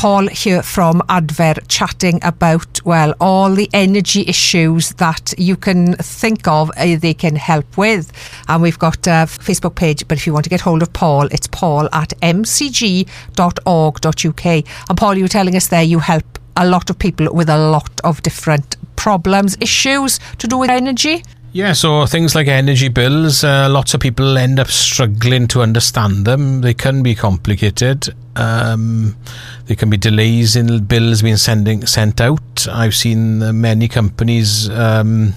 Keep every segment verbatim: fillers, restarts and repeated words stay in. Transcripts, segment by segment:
Paul here from Adver chatting about, well, all the energy issues that you can think of uh, they can help with. And we've got a Facebook page, but if you want to get hold of Paul, it's paul at m c g dot org dot u k. And Paul, you were telling us there you help a lot of people with a lot of different problems, issues to do with energy. Yeah, so things like energy bills, uh, lots of people end up struggling to understand them. They can be complicated. Um, there can be delays in bills being sending sent out. I've seen uh, many companies, um,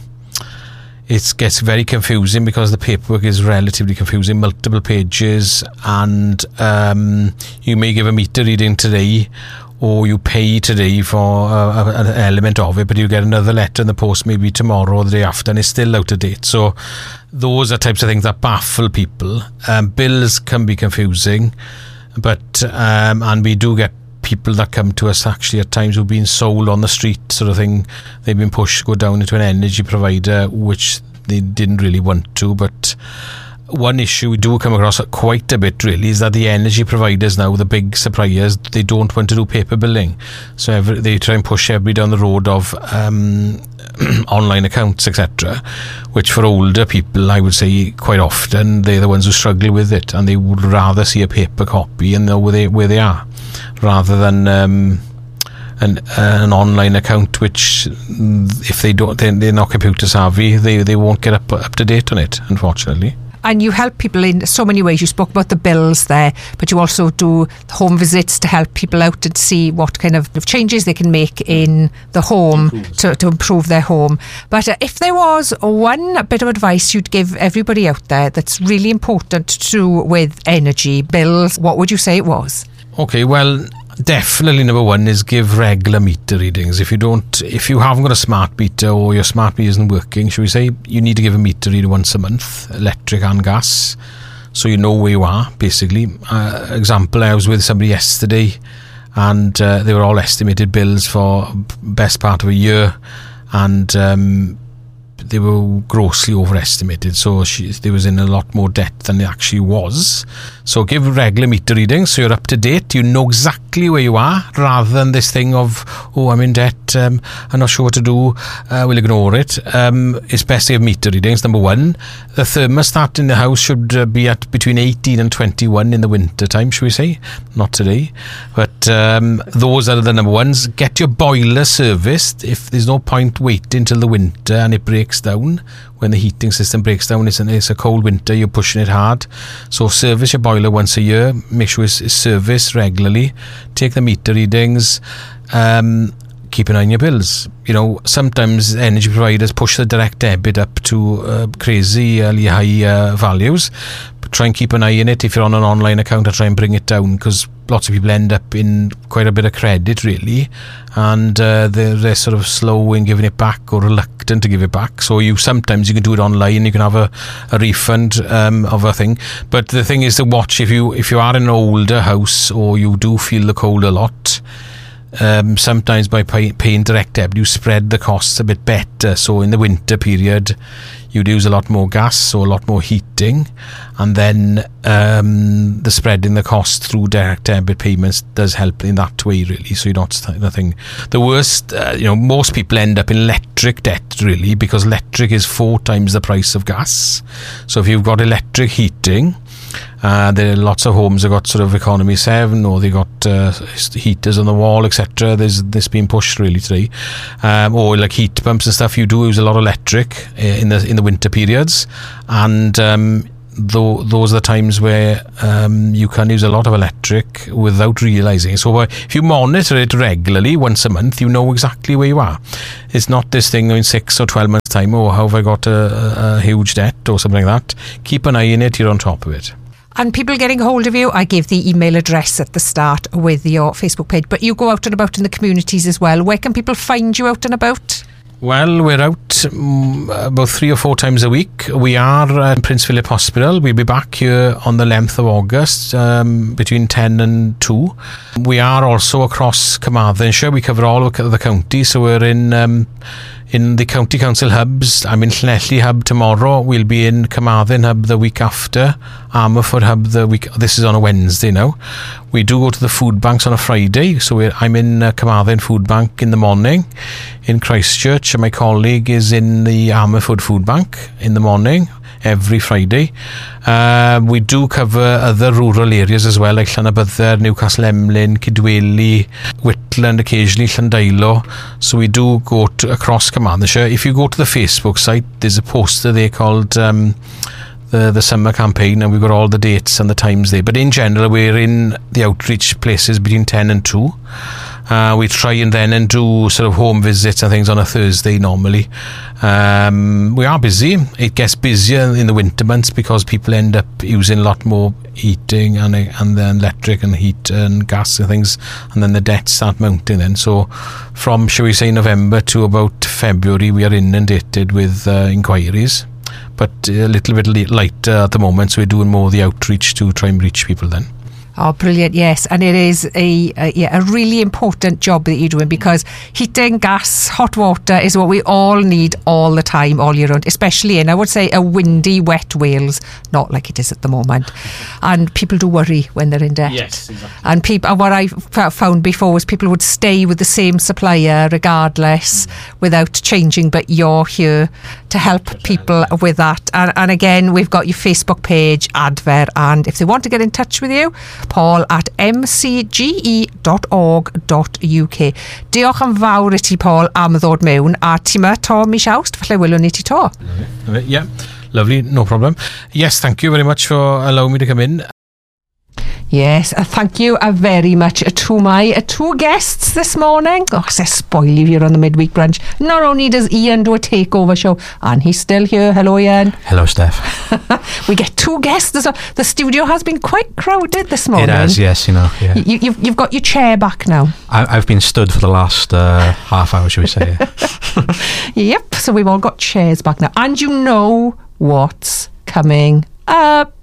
it gets very confusing because the paperwork is relatively confusing, multiple pages, and um, you may give a meter reading today, or you pay today for uh, an element of it, but you get another letter in the post maybe tomorrow or the day after, and it's still out of date. So those are types of things that baffle people. Um, bills can be confusing, but um, and we do get people that come to us actually at times who've been sold on the street sort of thing. They've been pushed to go down into an energy provider, which they didn't really want to, but one issue we do come across quite a bit really is that the energy providers now, the big suppliers, they don't want to do paper billing, so every, they try and push everybody down the road of um, online accounts, etc., which for older people, I would say quite often they're the ones who struggle with it, and they would rather see a paper copy and know where they, where they are, rather than um, an, uh, an online account, which if they don't, they're, they're not computer savvy, they, they won't get up, up to date on it, unfortunately. And you help people in so many ways. You spoke about the bills there, but you also do home visits to help people out and see what kind of changes they can make in the home to, to improve their home. But uh, if there was one bit of advice you'd give everybody out there that's really important to do with energy bills, what would you say it was? Okay, well, definitely number one is give regular meter readings. If you don't, if you haven't got a smart meter or your smart meter isn't working, should we say, you need to give a meter reading once a month, electric and gas, so you know where you are, basically. Uh, example, I was with somebody yesterday, and uh, they were all estimated bills for best part of a year, and um, they were grossly overestimated, so she, they was in a lot more debt than it actually was. So give regular meter readings so you're up to date, you know exactly where you are, rather than this thing of, oh, I'm in debt, um, I'm not sure what to do, uh, we'll ignore it. Um, it's best to have meter readings, number one. The thermostat in the house should uh, be at between eighteen and twenty-one in the winter time, should we say, not today, but um, those are the number ones. Get your boiler serviced. If there's no point waiting till the winter and it breaks down, when the heating system breaks down, it's, an, it's a cold winter, you're pushing it hard, so service your boiler once a year, make sure it's, it's serviced regularly, take the meter readings, um, keep an eye on your bills. You know, sometimes energy providers push the direct debit up to uh, crazy uh, high uh, values, but try and keep an eye on it. If you're on an online account, or try and bring it down, because lots of people end up in quite a bit of credit really, and uh, they're, they're sort of slow in giving it back or reluctant to give it back. So you sometimes you can do it online, you can have a, a refund um, of a thing. But the thing is to watch, if you if you are in an older house or you do feel the cold a lot, um, sometimes by pay, paying direct debit you spread the costs a bit better. So in the winter period you'd use a lot more gas or a lot more heating, and then um, the spreading the cost through direct debit payments does help in that way really, so you're not nothing. The worst, uh, you know, most people end up in electric debt really, because electric is four times the price of gas. So if you've got electric heating, Uh, there are lots of homes that got sort of economy seven, or they got uh, heaters on the wall, etc. There's this being pushed really today, um, or like heat pumps and stuff. You do use a lot of electric uh, in the in the winter periods, and um, though those are the times where um, you can use a lot of electric without realising. So uh, if you monitor it regularly, once a month, you know exactly where you are. It's not this thing in six or twelve months time, oh, how have I got a, a huge debt or something like that. Keep an eye on it, you're on top of it. And people getting hold of you, I gave the email address at the start with your Facebook page, but you go out and about in the communities as well. Where can people find you out and about? Well, we're out um, about three or four times a week. We are at Prince Philip Hospital. We'll be back here on the eleventh of August, um, between ten and two. We are also across Carmarthenshire. We cover all of the county, so we're in um, in the county council hubs. I'm in Llanelli hub tomorrow. We'll be in Carmarthen hub the week after. Armorford hub the week. This is on a Wednesday now. We do go to the food banks on a Friday. So we're, I'm in uh, Carmarthen Food Bank in the morning in Christchurch, and my colleague is in the Armorford Food Bank in the morning every Friday. Uh, we do cover other rural areas as well, like Llanabydder, Newcastle Emlyn, Kidweli, Whitland, occasionally Llandailo. So we do go to, across Carmarthenshire. If you go to the Facebook site, there's a poster there called um, the, the summer campaign, and we've got all the dates and the times there. But in general, we're in the outreach places between ten and two. Uh, we try and then and do sort of home visits and things on a Thursday normally. Um, we are busy. It gets busier in the winter months because people end up using a lot more heating and and then electric and heat and gas and things, and then the debts start mounting then. So from, shall we say, November to about February, we are inundated with uh, inquiries, but a little bit lighter at the moment, so we're doing more of the outreach to try and reach people then. Oh, brilliant, yes. And it is a, a yeah a really important job that you're doing, because heating, gas, hot water is what we all need all the time, all year round, especially in, I would say, a windy, wet Wales, not like it is at the moment. And people do worry when they're in debt. Yes, exactly. And people, what I found before was people would stay with the same supplier regardless, mm. without changing, but you're here to help people with that. And, and again, we've got your Facebook page, advert, and if they want to get in touch with you, Paul at m c g e dot org dot u k. Diolch yn fawr I ti, Paul, am ddod mewn, a ti ma to mis Awst, falle welwn ni ti to. Yeah, lovely, no problem. Yes, thank you very much for allowing me to come in. Yes, uh, thank you uh, very much uh, to my uh, two guests this morning. Oh, I spoil you here on the midweek brunch. Not only does Ian do a takeover show, and he's still here. Hello, Ian. Hello, Steph. We get two guests. So the studio has been quite crowded this morning. It has, yes, you know. Yeah. You, you've, you've got your chair back now. I, I've been stood for the last uh, half hour, shall we say. Yep, so we've all got chairs back now. And you know what's coming up.